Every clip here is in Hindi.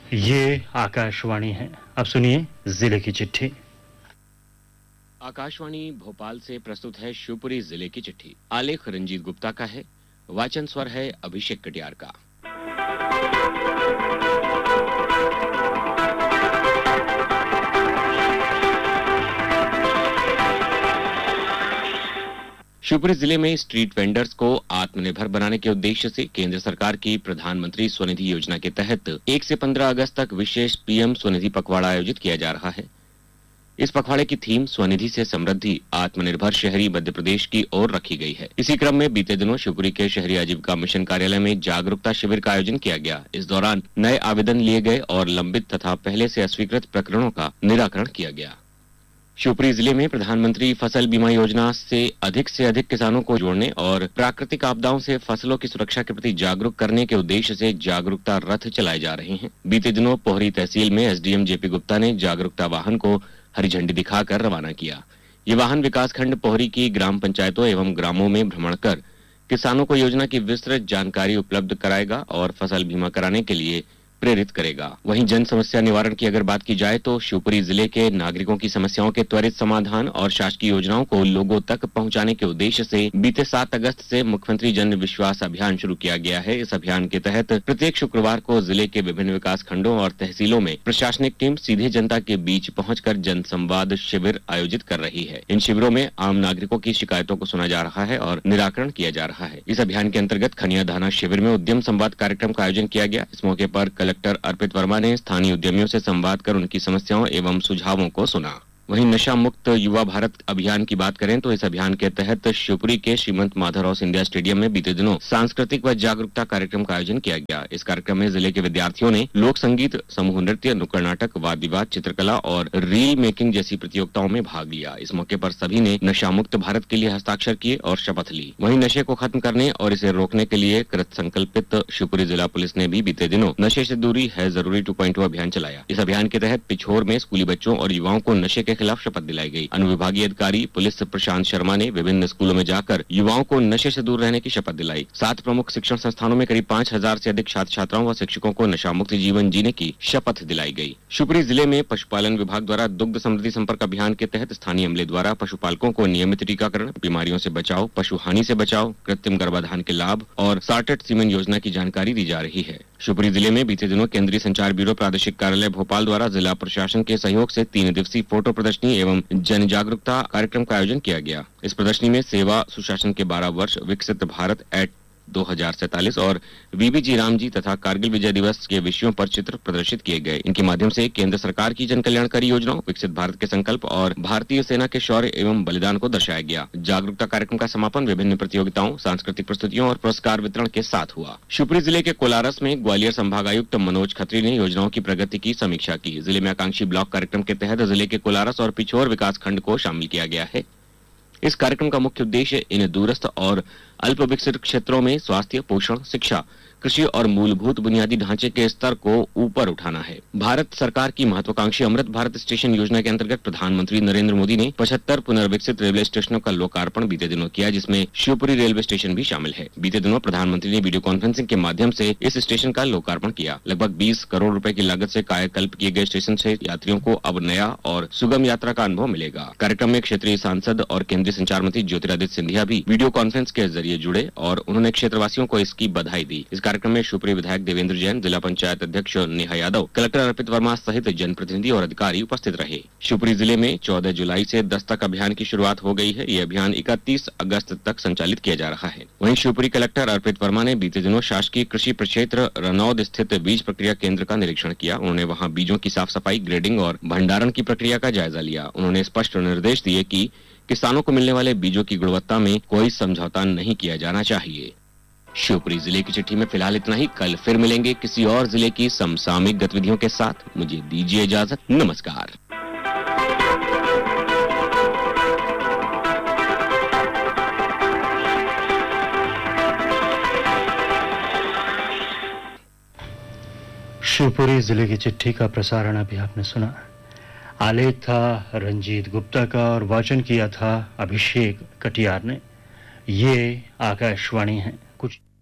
ये आकाशवाणी है। अब सुनिए जिले की चिट्ठी। आकाशवाणी भोपाल से प्रस्तुत है शिवपुरी जिले की चिट्ठी। आलेख रंजीत गुप्ता का है, वाचन स्वर है अभिषेक कटियार का। शिवपुरी जिले में स्ट्रीट वेंडर्स को आत्मनिर्भर बनाने के उद्देश्य से केंद्र सरकार की प्रधानमंत्री स्वनिधि योजना के तहत 1 से 15 अगस्त तक विशेष पीएम स्वनिधि पखवाड़ा आयोजित किया जा रहा है। इस पखवाड़े की थीम स्वनिधि से समृद्धि आत्मनिर्भर शहरी मध्य प्रदेश की ओर रखी गई है। इसी क्रम में बीते दिनों शिवपुरी के शहरी आजीविका मिशन कार्यालय में जागरूकता शिविर का आयोजन किया गया। इस दौरान नए आवेदन लिए गए और लंबित तथा पहले से अस्वीकृत प्रकरणों का निराकरण किया गया। शिवपुरी जिले में प्रधानमंत्री फसल बीमा योजना से अधिक किसानों को जोड़ने और प्राकृतिक आपदाओं से फसलों की सुरक्षा के प्रति जागरूक करने के उद्देश्य से जागरूकता रथ चलाए जा रहे हैं। बीते दिनों पोहरी तहसील में एसडीएम जेपी गुप्ता ने जागरूकता वाहन को हरी झंडी दिखाकर रवाना किया। ये वाहन विकासखंड पोहरी की ग्राम पंचायतों एवं ग्रामों में भ्रमण कर किसानों को योजना की विस्तृत जानकारी उपलब्ध कराएगा और फसल बीमा कराने के लिए प्रेरित करेगा। वहीं जन समस्या निवारण की अगर बात की जाए तो शिवपुरी जिले के नागरिकों की समस्याओं के त्वरित समाधान और शासकीय योजनाओं को लोगों तक पहुंचाने के उद्देश्य से बीते 7 अगस्त से मुख्यमंत्री जन विश्वास अभियान शुरू किया गया है। इस अभियान के तहत प्रत्येक शुक्रवार को जिले के विभिन्न विकास खंडों और तहसीलों में प्रशासनिक टीम सीधे जनता के बीच पहुंचकर जन संवाद शिविर आयोजित कर रही है। इन शिविरों में आम नागरिकों की शिकायतों को सुना जा रहा है और निराकरण किया जा रहा है। इस अभियान के अंतर्गत खनिया धाना शिविर में उद्यम संवाद कार्यक्रम का आयोजन किया गया। इस मौके पर कलेक्टर अर्पित वर्मा ने स्थानीय उद्यमियों से संवाद कर उनकी समस्याओं एवं सुझावों को सुना। वहीं नशा मुक्त युवा भारत अभियान की बात करें तो इस अभियान के तहत शिवपुरी के श्रीमंत माधवराव सिंधिया स्टेडियम में बीते दिनों सांस्कृतिक व जागरूकता कार्यक्रम का आयोजन किया गया। इस कार्यक्रम में जिले के विद्यार्थियों ने लोक संगीत, समूह नृत्य, नुक्कड़ नाटक, वाद विवाद, चित्रकला और रील मेकिंग जैसी प्रतियोगिताओं में भाग लिया। इस मौके पर सभी ने नशा मुक्त भारत के लिए हस्ताक्षर किए और शपथ ली। वहीं नशे को खत्म करने और इसे रोकने के लिए कृत संकल्पित शिवपुरी जिला पुलिस ने भी बीते दिनों नशे से दूरी है जरूरी 2.0 अभियान चलाया। इस अभियान के तहत पिछोर में स्कूली बच्चों और युवाओं को नशे के खिलाफ शपथ दिलाई गई। अनुविभागीय अधिकारी पुलिस प्रशांत शर्मा ने विभिन्न स्कूलों में जाकर युवाओं को नशे से दूर रहने की शपथ दिलाई। 7 प्रमुख शिक्षण संस्थानों में करीब 5000 से अधिक छात्र छात्राओं व शिक्षकों को नशा मुक्त जीवन जीने की शपथ दिलाई गई। शिवपुरी जिले में पशुपालन विभाग द्वारा दुग्ध समृद्धि संपर्क अभियान के तहत स्थानीय अमले द्वारा पशुपालकों को नियमित टीकाकरण, बीमारियों से बचाव, पशु हानि से बचाव, कृत्रिम गर्भाधान के लाभ और सार्टेड सीमेन योजना की जानकारी दी जा रही है। शिवपुरी जिले में बीते दिनों केंद्रीय संचार ब्यूरो प्रादेशिक कार्यालय भोपाल द्वारा जिला प्रशासन के सहयोग से 3 दिवसीय फोटो प्रदर्शनी एवं जन जागरूकता कार्यक्रम का आयोजन किया गया। इस प्रदर्शनी में सेवा सुशासन के 12 वर्ष, विकसित भारत एट 2047 और वीबीजी राम जी तथा कारगिल विजय दिवस के विषयों पर चित्र प्रदर्शित किए गए। इनके माध्यम से केंद्र सरकार की जन कल्याणकारी योजनाओं, विकसित भारत के संकल्प और भारतीय सेना के शौर्य एवं बलिदान को दर्शाया गया। जागरूकता कार्यक्रम का समापन विभिन्न प्रतियोगिताओं, सांस्कृतिक प्रस्तुतियों और पुरस्कार वितरण के साथ हुआ। शिवपुरी जिले के कोलारस में ग्वालियर संभागायुक्त मनोज खत्री ने योजनाओं की प्रगति की समीक्षा की। जिले में आकांक्षी ब्लॉक कार्यक्रम के तहत जिले के कोलारस और पिछोर विकास खंड को शामिल किया गया है। इस कार्यक्रम का मुख्य उद्देश्य इन दूरस्थ और अल्प विकसित क्षेत्रों में स्वास्थ्य, पोषण, शिक्षा, कृषि और मूलभूत बुनियादी ढांचे के स्तर को ऊपर उठाना है। भारत सरकार की महत्वाकांक्षी अमृत भारत स्टेशन योजना के अंतर्गत प्रधानमंत्री नरेंद्र मोदी ने 75 पुनर्विकसित रेलवे स्टेशनों का लोकार्पण बीते दिनों किया, जिसमें शिवपुरी रेलवे स्टेशन भी शामिल है। बीते दिनों प्रधानमंत्री ने वीडियो कॉन्फ्रेंसिंग के माध्यम से इस स्टेशन का लोकार्पण किया। लगभग 20 करोड़ रुपए की लागत से कायाकल्प किए गए स्टेशन से यात्रियों को अब नया और सुगम यात्रा का अनुभव मिलेगा। कार्यक्रम में क्षेत्रीय सांसद और केंद्रीय संचार मंत्री ज्योतिरादित्य सिंधिया भी वीडियो कॉन्फ्रेंस के जरिए जुड़े और उन्होंने क्षेत्रवासियों को इसकी बधाई दी। इस कार्यक्रम में शिवपुरी विधायक देवेंद्र जैन, जिला पंचायत अध्यक्ष नेहा यादव, कलेक्टर अर्पित वर्मा सहित जनप्रतिनिधि और अधिकारी उपस्थित रहे। शिवपुरी जिले में 14 जुलाई से दस्तक अभियान की शुरुआत हो गई है। ये अभियान 31 अगस्त तक संचालित किया जा रहा है। वहीं शिवपुरी कलेक्टर अर्पित वर्मा ने बीते दिनों शासकीय कृषि प्रक्षेत्र रनौद स्थित बीज प्रक्रिया केंद्र का निरीक्षण किया। उन्होंने वहां बीजों की साफ सफाई, ग्रेडिंग और भंडारण की प्रक्रिया का जायजा लिया। उन्होंने स्पष्ट निर्देश दिए कि किसानों को मिलने वाले बीजों की गुणवत्ता में कोई समझौता नहीं किया जाना चाहिए। शिवपुरी जिले की चिट्ठी में फिलहाल इतना ही। कल फिर मिलेंगे किसी और जिले की समसामयिक गतिविधियों के साथ। मुझे दीजिए इजाजत। नमस्कार। शिवपुरी जिले की चिट्ठी का प्रसारण अभी आपने सुना। आलेख था रंजीत गुप्ता का और वाचन किया था अभिषेक कटियार ने। ये आकाशवाणी है। कुछ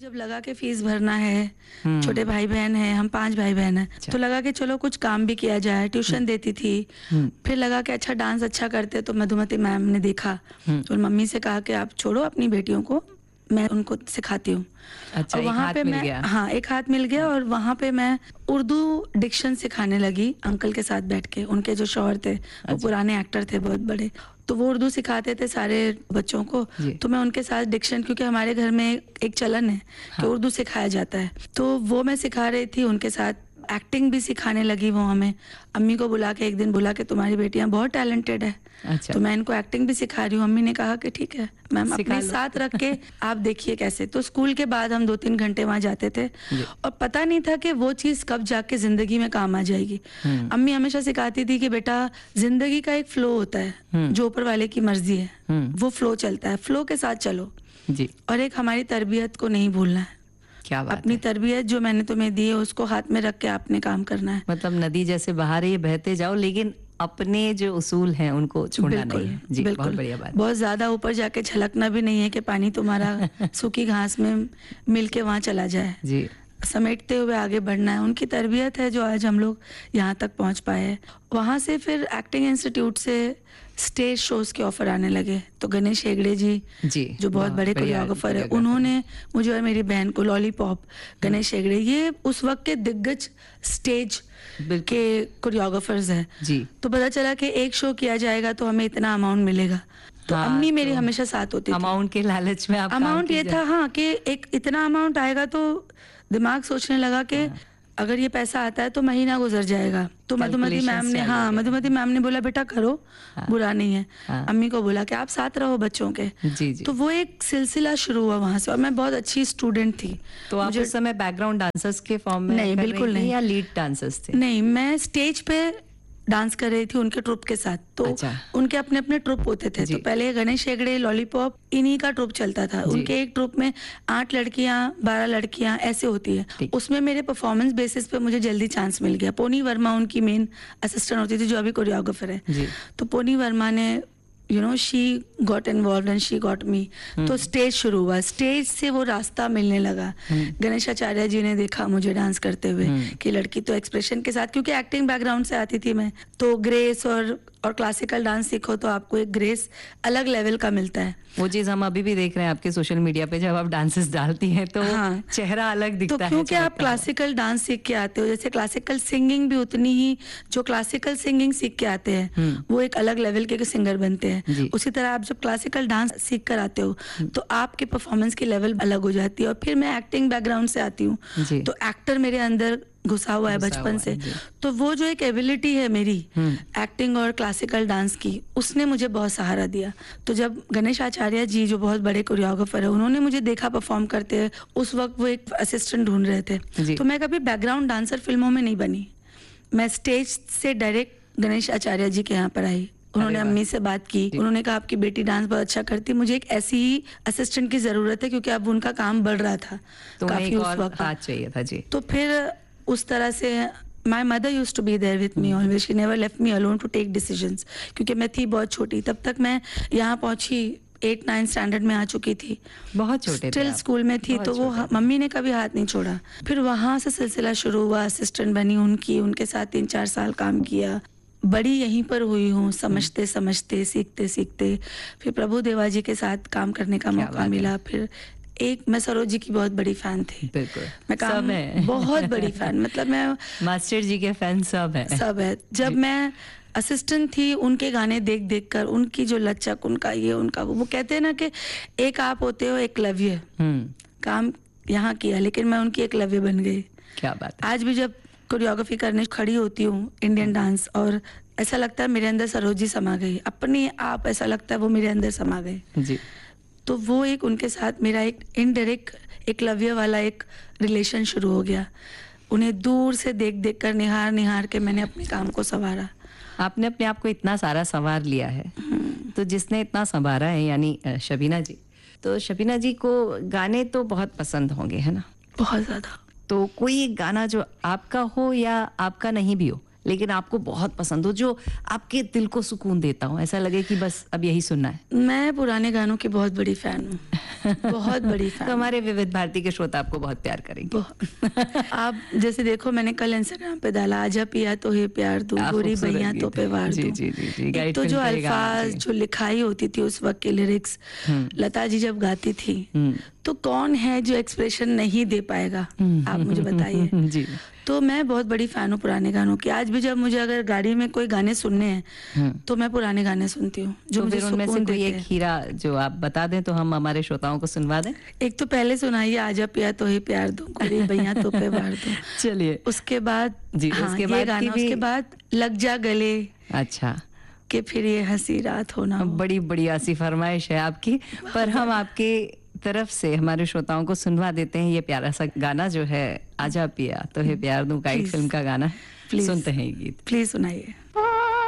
जब लगा के फीस भरना है, छोटे भाई बहन हैं, हम 5 भाई बहन हैं, तो लगा कि चलो कुछ काम भी किया जाए। ट्यूशन देती थी, फिर लगा कि अच्छा डांस अच्छा करते, तो मधुमती मैम ने देखा और मम्मी से कहा कि आप छोड़ो अपनी बेटियों को, मैं उनको सिखाती हूँ। अच्छा, और वहाँ पे मैं एक हाथ मिल गया और वहाँ पे मैं उर्दू डिक्शन सिखाने लगी अंकल के साथ बैठ के। उनके जो शौहर थे वो पुराने एक्टर थे बहुत बड़े, तो वो उर्दू सिखाते थे सारे बच्चों को। तो मैं उनके साथ डिक्शन, क्योंकि हमारे घर में एक चलन है कि उर्दू सिखाया जाता है, तो वो मैं सिखा रही थी उनके साथ। एक्टिंग भी सिखाने लगी वो हमें। अम्मी को बुला के एक दिन बोला कि तुम्हारी बेटियां बहुत टैलेंटेड है, अच्छा। तो मैं इनको एक्टिंग भी सिखा रही हूँ। अम्मी ने कहा कि ठीक है मैम, अपने साथ रख के आप देखिए कैसे। तो स्कूल के बाद हम 2-3 घंटे वहां जाते थे और पता नहीं था कि वो चीज कब जाके जिंदगी में काम आ जाएगी। अम्मी हमेशा सिखाती थी कि बेटा जिंदगी का एक फ्लो होता है, जो ऊपर वाले की मर्जी है वो फ्लो चलता है, फ्लो के साथ चलो जी। और एक हमारी तरबियत को नहीं भूलना है। क्या बात अपनी है। तरबियत जो मैंने तुम्हें दी है उसको हाथ में रख के आपने काम करना है। मतलब नदी जैसे बहा रही है, बहते जाओ, लेकिन अपने जो उसूल हैं उनको छोड़ना नहीं है। जी, बहुत बढ़िया बात। बहुत ज्यादा ऊपर जाके छलकना भी नहीं है कि पानी तुम्हारा सूखी घास में मिल के वहां चला जाए जी। समेटते हुए आगे बढ़ना है। उनकी तरबियत है जो आज हम लोग यहाँ तक पहुँच पाए हैं। वहाँ से फिर एक्टिंग इंस्टीट्यूट से स्टेज शोज के ऑफर आने लगे, तो गणेश हेगड़े जी जो बहुत बड़े कोरियोग्राफर है, उन्होंने मुझे और मेरी बहन को लॉलीपॉप, गणेश हेगड़े, ये उस वक्त के दिग्गज स्टेज के कोरियोग्राफर्स हैं जी। तो पता चला कि एक शो किया जाएगा तो हमें इतना अमाउंट मिलेगा। तो अम्मी मेरी हमेशा साथ होती थी। अमाउंट के लालच में आप अमाउंट ये था हाँ कि एक इतना अमाउंट आएगा, तो दिमाग सोचने लगा कि अगर ये पैसा आता है तो महीना गुजर जाएगा। तो मधुमती मैम ने बोला बेटा करो, बुरा नहीं है। अम्मी को बोला कि आप साथ रहो बच्चों के। जी जी। तो वो एक सिलसिला शुरू हुआ वहां से और मैं बहुत अच्छी स्टूडेंट थी। तो आप उस समय बैकग्राउंड डांसर्स के फॉर्म में नहीं, बिल्कुल नहीं, या लीड डांसर्स थे? नहीं, मैं स्टेज पे डांस कर रही थी उनके ट्रुप के साथ। तो उनके अपने अपने ट्रुप होते थे। तो पहले गणेश हेगड़े, लॉलीपॉप, इन्हीं का ट्रुप चलता था। उनके एक ट्रुप में 8 लड़कियां 12 लड़कियां ऐसे होती है। उसमें मेरे परफॉर्मेंस बेसिस पे मुझे जल्दी चांस मिल गया। पोनी वर्मा उनकी मेन असिस्टेंट होती थी जो अभी कोरियोग्राफर है। तो पोनी वर्मा ने she got involved and she got me। तो स्टेज शुरू हुआ, स्टेज से वो रास्ता मिलने लगा। गणेश आचार्य जी ने देखा मुझे डांस करते हुए कि लड़की तो एक्सप्रेशन के साथ, क्योंकि एक्टिंग बैकग्राउंड से आती थी मैं, तो ग्रेस और क्लासिकल डांस सीखो तो आपको एक ग्रेस अलग लेवल का मिलता है। वो चीज हम अभी भी देख रहे हैं आपके सोशल मीडिया पे, जब आप डांसेस डालती हैं तो चेहरा अलग दिखता है। तो क्योंकि आप क्लासिकल डांस सीख के आते हो, जैसे क्लासिकल सिंगिंग भी उतनी ही, जो क्लासिकल सिंगिंग सीख के आते हैं वो एक अलग लेवल के सिंगर बनते हैं। उसी तरह आप जब क्लासिकल डांस सीख कर आते हो तो आपके परफॉर्मेंस की लेवल अलग हो जाती है। और फिर मैं एक्टिंग बैकग्राउंड से आती हूँ, तो एक्टर मेरे अंदर घुसा हुआ है बचपन से। तो वो जो एक एबिलिटी है मेरी एक्टिंग और क्लासिकल डांस की, उसने मुझे बहुत सहारा दिया। तो जब गणेश आचार्य जी जो बहुत बड़े कोरियोग्राफर है, उन्होंने मुझे देखा परफॉर्म करते हैं, उस वक्त वो एक असिस्टेंट ढूंढ रहे थे। तो मैं कभी बैकग्राउंड डांसर फिल्मों में नहीं बनी, मैं स्टेज से डायरेक्ट गणेश आचार्य जी के यहाँ पर आई। उन्होंने अम्मी से बात की, उन्होंने कहा आपकी बेटी डांस बहुत अच्छा करती, मुझे एक ऐसी ही असिस्टेंट की जरूरत है, क्योंकि अब उनका काम बढ़ रहा था काफी उस वक्त चाहिए था जी। तो फिर उस तरह से My mother used to be there with me always. She never left me alone to take decisions. क्योंकि मैं थी बहुत छोटी, तब तक मैं यहाँ पहुंची 8-9 स्टैंडर्ड में आ चुकी थी, बहुत छोटे स्टिल स्कूल में थी। तो वो मम्मी ने कभी हाथ नहीं छोड़ा। फिर वहां से सिलसिला शुरू हुआ, असिस्टेंट बनी उनके साथ 3-4 साल काम किया। बड़ी यहीं पर हुई हूँ, समझते समझते, सीखते सीखते। फिर प्रभु देवा जी के साथ काम करने का मौका मिला। फिर मैं सरोज जी की बहुत बड़ी फैन थी। बिल्कुल, मैं सब है बहुत बड़ी फैन, मतलब मैं मास्टर जी के फैन सब है। जब मैं असिस्टेंट थी, उनके गाने देख देख कर, उनकी जो लचक, उनका ये उनका वो कहते हैं ना कि एक आप होते हो एकलव्य, काम यहाँ किया लेकिन मैं उनकी एकलव्य बन गई। क्या बात। आज भी जब कोरियोग्राफी करने खड़ी होती हूँ इंडियन डांस, और ऐसा लगता है मेरे अंदर सरोज जी समा गई, अपने आप ऐसा लगता है वो मेरे अंदर समा गए जी। तो वो एक उनके साथ मेरा एक इनडायरेक्ट एकलव्य वाला एक रिलेशन शुरू हो गया। उन्हें दूर से देख देख कर, निहार निहार के मैंने अपने काम को संवारा। आपने अपने आप को इतना सारा संवार लिया है, तो जिसने इतना संवारा है यानी शबीना जी। तो शबीना जी को गाने तो बहुत पसंद होंगे, है ना? बहुत ज्यादा। तो कोई एक गाना जो आपका हो या आपका नहीं भी हो, लेकिन आपको बहुत पसंद हो, जो आपके दिल को सुकून देता हो, ऐसा लगे कि बस अब यही सुनना है। मैं पुराने गानों की बहुत बड़ी फैन हूँ। बहुत बड़ी तो फैन। हमारे विविध भारती के श्रोता आपको बहुत प्यार करेंगे। आप जैसे देखो, मैंने कल इंस्टाग्राम पे डाला, आजा पिया तो है प्यार दूं, गोरी खूबसूरत भैया गीत तो पे है। वार जी, दूं। जी, जी, जी, एक गाइड तो फिल्म जो का ये गाना, अल्फाज, जी। जो लिखाई होती थी उस वक्त के लिरिक्स, लता जी जब गाती थी, तो कौन है जो एक्सप्रेशन नहीं दे पाएगा, आप मुझे बताइए। जी। तो मैं बहुत बड़ी फैन हूँ पुराने गानों की। आज भी जब मुझे अगर गाड़ी में कोई गाने सुनने हैं तो मैं पुराने गाने सुनती हूँ, जो तो मुझे फिर उनमें से सुकून कोई देते एक हैं। हीरा जो आप बता दें तो हम हमारे श्रोताओं को सुनवा दें। एक तो पहले सुनाइए, आजा पिया तो ही प्यार दूं, गोरी भैया तो पे वार दूं। चलिए। उसके बाद जी, हाँ, उसके ये बाद की गाना, भी। उसके बाद लग जा गले अच्छा, कि फिर ये हंसी रात होना हो। बड़ी बढ़िया सी फरमाइश है आपकी, पर हम आपके तरफ से हमारे श्रोताओं को सुनवा देते हैं ये प्यारा सा गाना जो है आजा पिया तो है प्यार दूं, गाइड Please. फिल्म का गाना है। Please. सुनते हैं ये गीत। प्लीज सुनाइए।